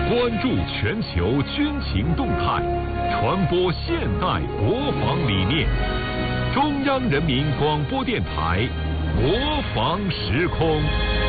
关注全球军情动态，传播现代国防理念。中央人民广播电台国防时空。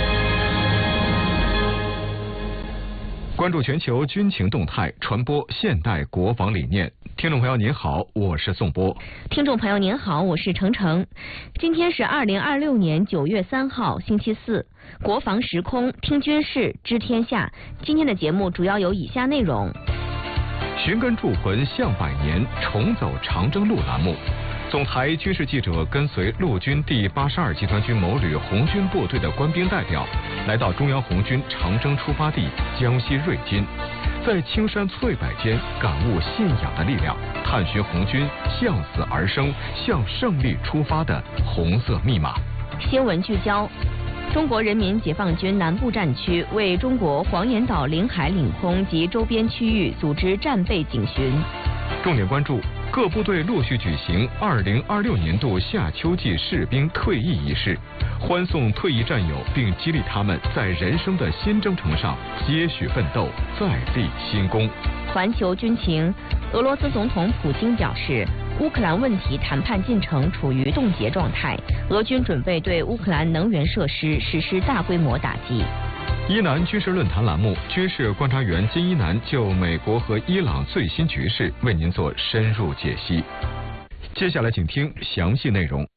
关注全球军情动态，传播现代国防理念。听众朋友您好，我是宋波。 听众朋友您好，我是程程。今天是2026年9月3号，星期四。国防时空，听军事，知天下。今天的节目主要有以下内容： 寻根铸魂向百年，重走长征路栏目。总台军事记者跟随陆军第82集团军某旅红军部队的官兵代表，来到中央红军长征出发地江西瑞金，在青山翠柏间感悟信仰的力量，探寻红军向死而生、向胜利出发的红色密码。 新闻聚焦：中国人民解放军南部战区为中国黄岩岛领海领空及周边区域组织战备警巡。 重点关注各部队陆续举行2026年度夏秋季士兵退役仪式，欢送退役战友，并激励他们在人生的新征程上接续奋斗，再立新功。 环球军情：俄罗斯总统普京表示，乌克兰问题谈判进程处于冻结状态，俄军准备对乌克兰能源设施实施大规模打击。 伊南军事论坛栏目，军事观察员金一南就美国和伊朗最新局势为您做深入解析。接下来请听详细内容。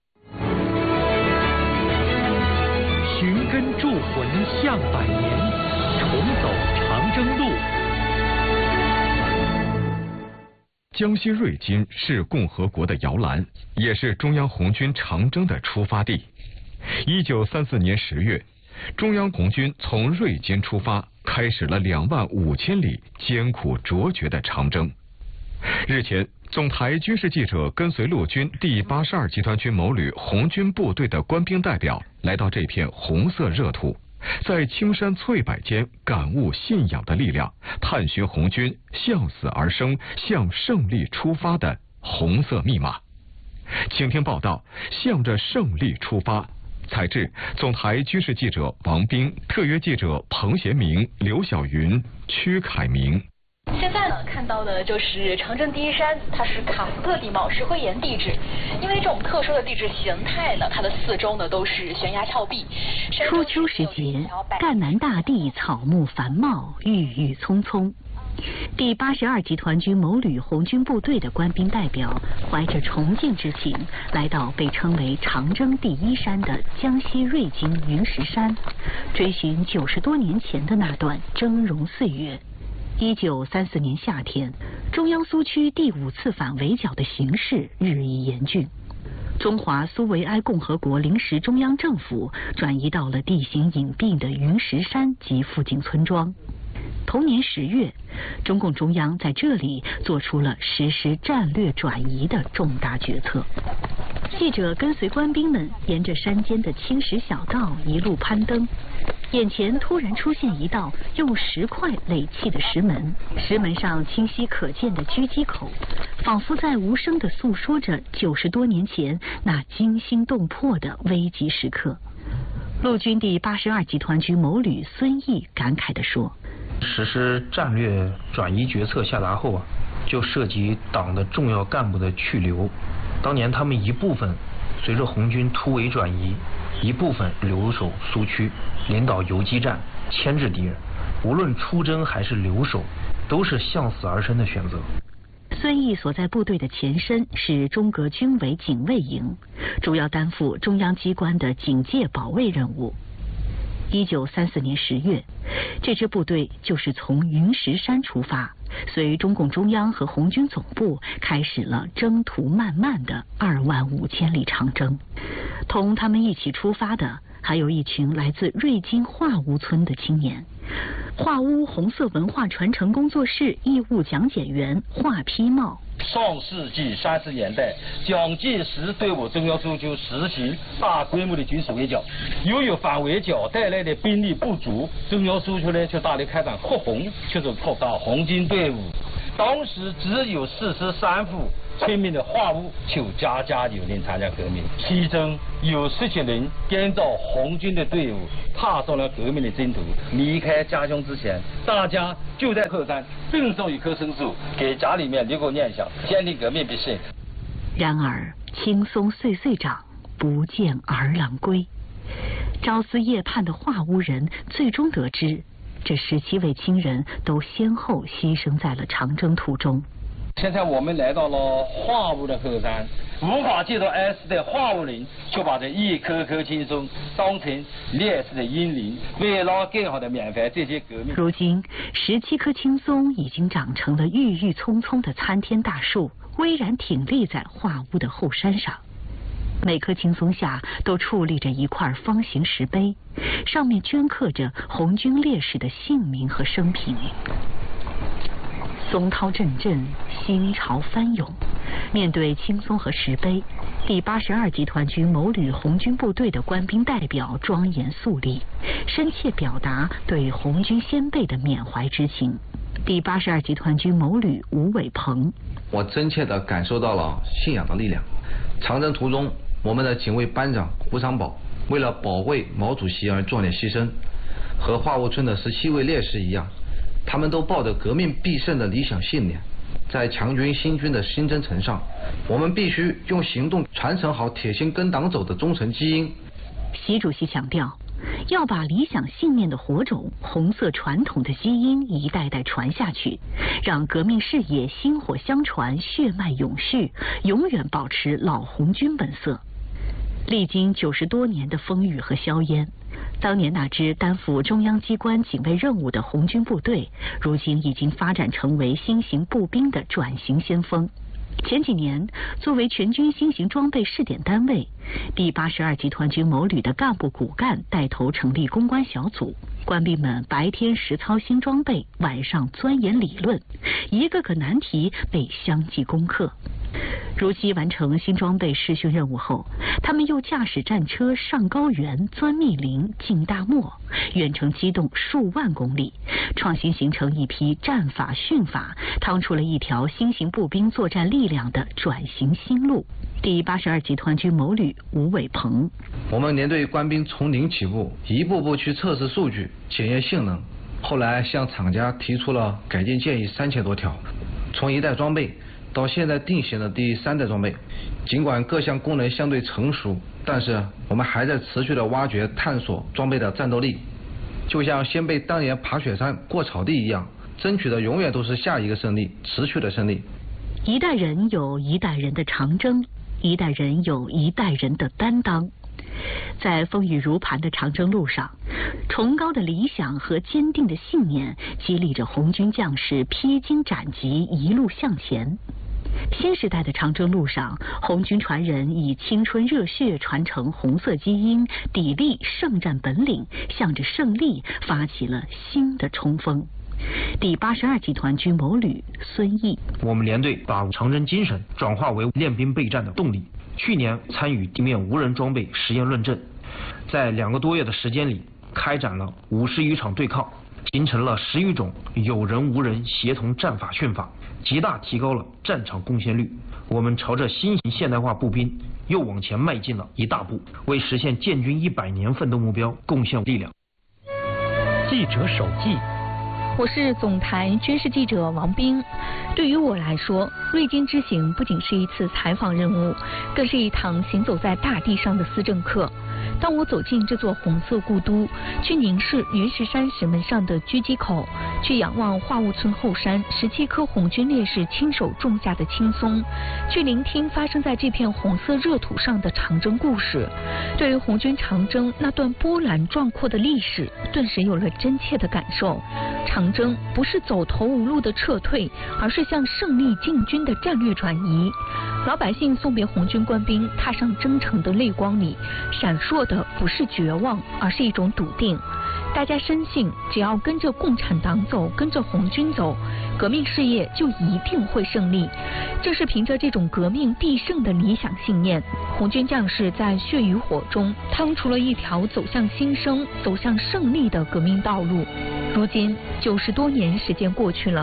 寻根铸魂向百年，重走长征路。 江西瑞金是共和国的摇篮，也是中央红军长征的出发地。1934年10月，中央红军从瑞金出发，开始了25000里艰苦卓绝的长征。日前，总台军事记者跟随陆军第82集团军某旅红军部队的官兵代表，来到这片红色热土，在青山翠柏间感悟信仰的力量，探寻红军向死而生、向胜利出发的红色密码。请听报道：向着胜利出发。采制总台军事记者王斌，特约记者彭贤明、刘晓云、曲凯明。 现在呢，看到的就是长征第一山，它是喀斯特地貌石灰岩地质。因为这种特殊的地质形态呢，它的四周呢都是悬崖峭壁。 初秋时节，赣南大地草木繁茂，郁郁葱葱。第82集团军某旅红军部队的官兵代表，怀着崇敬之情，来到被称为长征第一山的江西瑞金云石山，追寻90多年前的那段峥嵘岁月。1934年夏天，中央苏区第5次反围剿的形势日益严峻。中华苏维埃共和国临时中央政府转移到了地形隐蔽的云石山及附近村庄。同年10月，中共中央在这里做出了实施战略转移的重大决策。记者跟随官兵们沿着山间的青石小道一路攀登，眼前突然出现一道用石块垒砌的石门，石门上清晰可见的狙击口，仿佛在无声地诉说着90多年前那惊心动魄的危急时刻。陆军第82集团军某旅孙毅感慨地说， 实施战略转移决策下达后就涉及党的重要干部的去留。当年他们一部分随着红军突围转移，一部分留守苏区，领导游击战，牵制敌人。无论出征还是留守，都是向死而生的选择。 孙毅所在部队的前身是中革军委警卫营，主要担负中央机关的警戒保卫任务。1934年10月，这支部队就是从云石山出发，随中共中央和红军总部开始了征途漫漫的25000里长征。同他们一起出发的还有一群来自瑞金化屋村的青年。化屋红色文化传承工作室义务讲解员华丕茂。 上世纪30年代，蒋介石对我中央苏区实行大规模的军事围剿，由于反围剿带来的兵力不足，中央苏区呢就大力开展扩红，就是扩大红军队伍。当时只有43副村民的话务就家家有人参加革命，其中有17人跟着红军的队伍踏上了革命的征途。离开家乡之前，大家就在后山种上一棵松树，给家里面留个念想，坚定革命必胜。 然而青松岁岁长，不见儿郎归。朝思夜盼的化屋人最终得知，这17位亲人都先后牺牲在了长征途中。 现在我们来到了化屋的后山，无法接受安息的化屋人，就把这一棵棵青松当成烈士的英灵，为了更好的缅怀这些革命。 如今17棵青松已经长成了郁郁葱葱的参天大树，巍然挺立在化屋的后山上。每棵青松下都矗立着一块方形石碑，上面镌刻着红军烈士的姓名和生平。松涛阵阵，心潮翻涌。面对青松和石碑，第82集团军某旅红军部队的官兵代表庄严肃立，深切表达对红军先辈的缅怀之情。第82集团军某旅吴伟鹏： 我真切地感受到了信仰的力量。长征途中，我们的警卫班长胡长宝为了保卫毛主席而壮烈牺牲，和化屋村的17位烈士一样，他们都抱着革命必胜的理想信念。在强军新军的新征程上，我们必须用行动传承好铁心跟党走的忠诚基因。 习主席强调，要把理想信念的火种、红色传统的基因一代代传下去，让革命事业薪火相传、血脉永续，永远保持老红军本色。历经90多年的风雨和硝烟，当年那支担负中央机关警卫任务的红军部队，如今已经发展成为新型步兵的转型先锋。前几年，作为全军新型装备试点单位，第82集团军某旅的干部骨干带头成立攻关小组，官兵们白天实操新装备，晚上钻研理论，一个个难题被相继攻克。如期完成新装备试训任务后，他们又驾驶战车上高原、钻密林、进大漠，远程机动数万公里，创新形成一批战法训法，趟出了一条新型步兵作战力量的转型新路。第82集团军某旅吴伟鹏： 我们连队官兵从零起步，一步步去测试数据、检验性能，后来向厂家提出了改进建议3000多条，从一代装备到现在定型的第3代装备，尽管各项功能相对成熟，但是我们还在持续的挖掘探索装备的战斗力，就像先辈当年爬雪山过草地一样，争取的永远都是下一个胜利，持续的胜利。 一代人有一代人的长征，一代人有一代人的担当。在风雨如磐的长征路上，崇高的理想和坚定的信念激励着红军将士披荆斩棘，一路向前。新时代的长征路上，红军传人以青春热血传承红色基因，砥砺圣战本领，向着胜利发起了新的冲锋。第82集团军某旅孙毅： 我们连队把长征精神转化为练兵备战的动力。去年参与地面无人装备实验论证，在2个多月的时间里，开展了50余场对抗，形成了10余种有人无人协同战法训法，极大提高了战场贡献率。我们朝着新型现代化步兵又往前迈进了一大步，为实现建军100年奋斗目标贡献力量。 记者手记。 我是总台军事记者王斌。对于我来说，瑞金之行不仅是一次采访任务，更是一堂行走在大地上的思政课。当我走进这座红色故都，去凝视云石山石门上的狙击口，去仰望化屋村后山17棵红军烈士亲手种下的青松，去聆听发生在这片红色热土上的长征故事，对于红军长征那段波澜壮阔的历史，顿时有了真切的感受。长征不是走投无路的撤退，而是向胜利进军的战略转移。老百姓送别红军官兵踏上征程的泪光里，闪烁的不是绝望，而是一种笃定。大家深信，只要跟着共产党走，跟着红军走，革命事业就一定会胜利。正是凭着这种革命必胜的理想信念，红军将士在血与火中趟出了一条走向新生、走向胜利的革命道路。如今90多年时间过去了，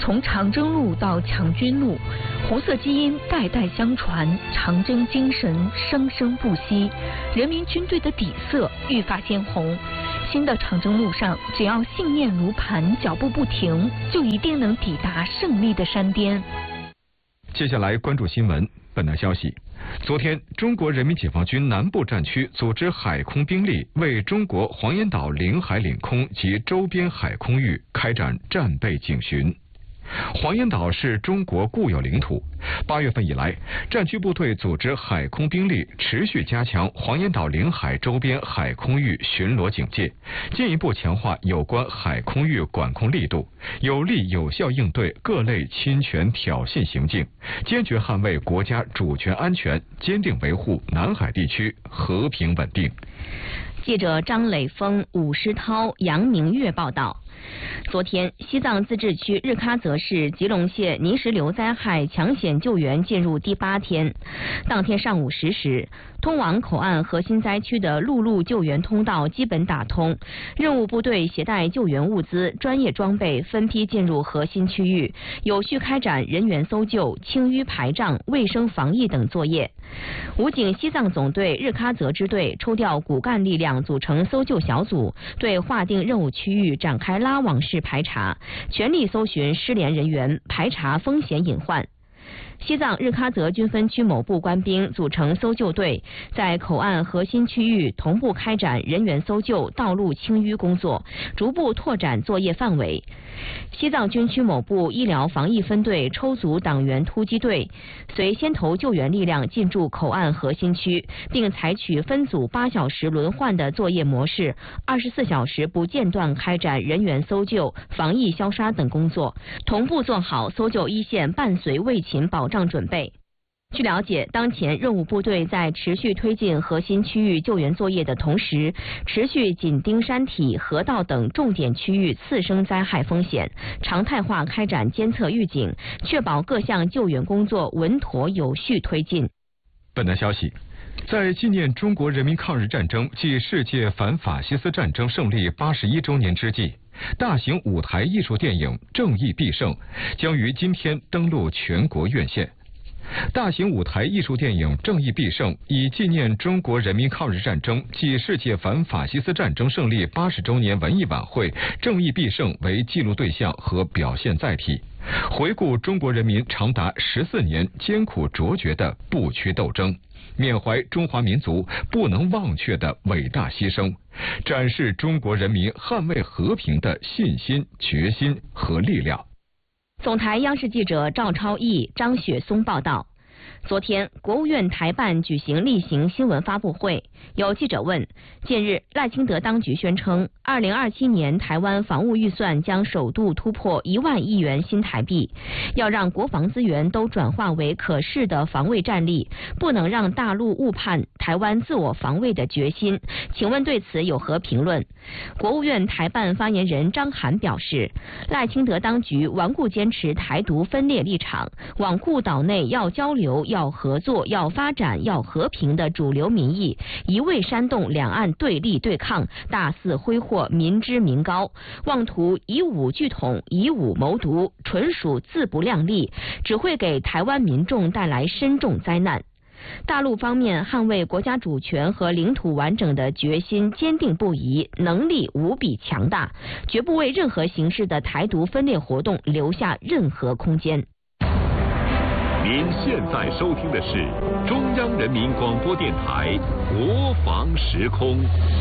从长征路到强军路，红色基因代代相传，长征精神生生不息，人民军队的底色愈发鲜红。新的长征路上，只要信念如磐，脚步不停，就一定能抵达胜利的山巅。 接下来关注新闻。本台消息，昨天，中国人民解放军南部战区组织海空兵力为中国黄岩岛领海领空及周边海空域开展战备警巡。黄岩岛是中国固有领土。8月份以来，战区部队组织海空兵力持续加强黄岩岛领海周边海空域巡逻警戒，进一步强化有关海空域管控力度，有力有效应对各类侵权挑衅行径，坚决捍卫国家主权安全，坚定维护南海地区和平稳定。 记者张磊峰、武诗涛、杨明月报道。昨天，西藏自治区日喀则市吉隆县泥石流灾害抢险救援进入第8天。当天上午10时，通往口岸核心灾区的陆路救援通道基本打通，任务部队携带救援物资、专业装备分批进入核心区域，有序开展人员搜救、清淤排障、卫生防疫等作业。武警西藏总队日喀则支队抽调骨干力量组成搜救小组，对划定任务区域展开拉网式排查，全力搜寻失联人员，排查风险隐患。西藏日喀则军分区某部官兵组成搜救队，在口岸核心区域同步开展人员搜救、道路清淤工作，逐步拓展作业范围。西藏军区某部医疗防疫分队抽组党员突击队，随先头救援力量进驻口岸核心区，并采取分组8小时轮换的作业模式，24小时不间断开展人员搜救、防疫消杀等工作，同步做好搜救一线伴随卫勤保障准备。据了解，当前任务部队在持续推进核心区域救援作业的同时，持续紧盯山体、河道等重点区域次生灾害风险，常态化开展监测预警，确保各项救援工作稳妥有序推进。 本台消息，在纪念中国人民抗日战争暨世界反法西斯战争胜利81周年之际，大型舞台艺术电影《正义必胜》将于今天登陆全国院线。大型舞台艺术电影《正义必胜》以纪念中国人民抗日战争暨世界反法西斯战争胜利80周年文艺晚会《正义必胜》为记录对象和表现载体，回顾中国人民长达14年艰苦卓绝的不屈斗争，缅怀中华民族不能忘却的伟大牺牲，展示中国人民捍卫和平的信心、决心和力量。 总台央视记者赵超毅、张雪松报道。昨天，国务院台办举行例行新闻发布会，有记者问：近日，赖清德当局宣称，2027年台湾防务预算将首度突破1万亿元新台币，要让国防资源都转化为可视的防卫战力，不能让大陆误判台湾自我防卫的决心。请问对此有何评论？国务院台办发言人张涵表示，赖清德当局顽固坚持台独分裂立场，罔顾岛内要交流、要合作、要发展、要和平的主流民意，一味煽动两岸对立对抗，大肆挥霍民脂民膏，妄图以武拒统、以武谋独，纯属自不量力，只会给台湾民众带来深重灾难。大陆方面捍卫国家主权和领土完整的决心坚定不移，能力无比强大，绝不为任何形式的台独分裂活动留下任何空间。 您现在收听的是中央人民广播电台国防时空。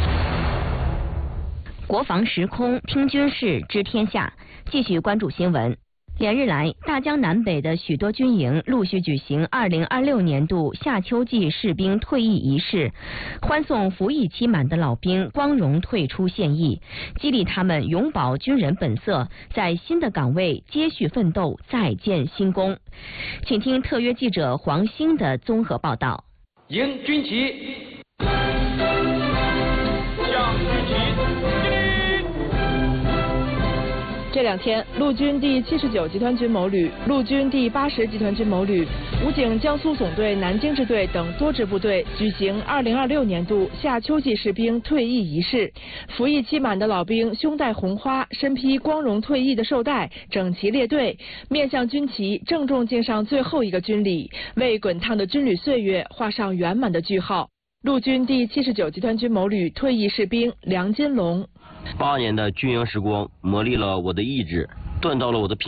国防时空，听军事，知天下。继续关注新闻。连日来，大江南北的许多军营陆续举行2026年度夏秋季士兵退役仪式，欢送服役期满的老兵光荣退出现役，激励他们永葆军人本色，在新的岗位接续奋斗，再建新功。请听特约记者黄兴的综合报道。 迎军旗，向军旗敬礼。 这2天，陆军第79集团军某旅、陆军第80集团军某旅、武警江苏总队南京支队等多支部队举行2026年度夏秋季士兵退役仪式。服役期满的老兵胸戴红花，身披光荣退役的绶带，整齐列队，面向军旗，郑重敬上最后一个军礼，为滚烫的军旅岁月画上圆满的句号。陆军第79集团军某旅退役士兵梁金龙。 8年的军营时光磨砺了我的意志，锻造了我的品